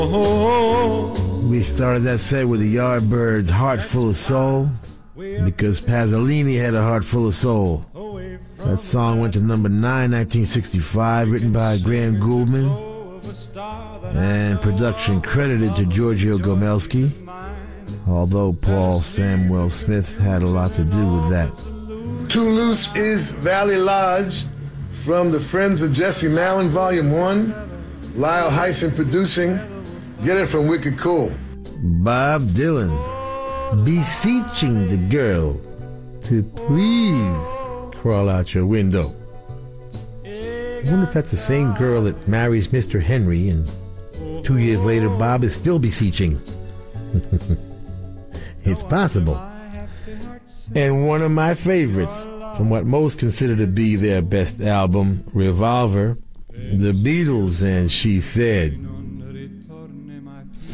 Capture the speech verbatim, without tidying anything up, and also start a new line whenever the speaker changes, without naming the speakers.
We started that set with the Yardbirds' Heart Full of Soul because Pasolini had a heart full of soul. That song went to number nine, nineteen sixty-five, written by Graham Gouldman, and production credited to Giorgio Gomelski, although Paul Samuel Smith had a lot to do with that.
Too Loose is Valley Lodge from the Friends of Jesse Malin, Volume one. Lyle Hyson producing. Get it from Wicked Cool.
Bob Dylan, beseeching the girl to please crawl out your window. I wonder if that's the same girl that marries Mister Henry, and two years later Bob is still beseeching. It's possible. And one of my favorites from what most consider to be their best album, Revolver, the Beatles and She Said.